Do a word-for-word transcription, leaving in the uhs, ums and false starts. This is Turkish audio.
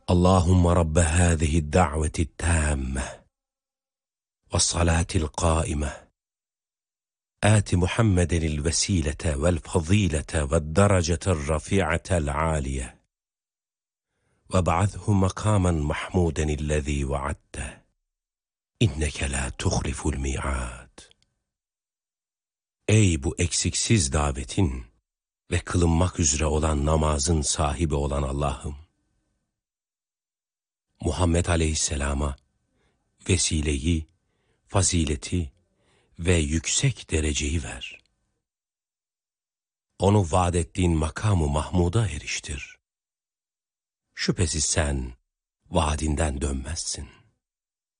Allahümme Rabbe hâzihi da'veti tâmme ve salâtil qâime آت محمد الوسيلة والفضيلة والدرجة الرفيعة العالية وابعثه مقاما محمودا الذي وعدته إنك لا تخلف الميعاد. Ey bu eksiksiz davetin ve kılınmak üzere olan namazın sahibi olan Allah'ım, Muhammed Aleyhisselam'a vesileyi, fazileti ve yüksek dereceyi ver. Onu vaad ettiğin makamı Mahmud'a eriştir. Şüphesiz sen vaadinden dönmezsin.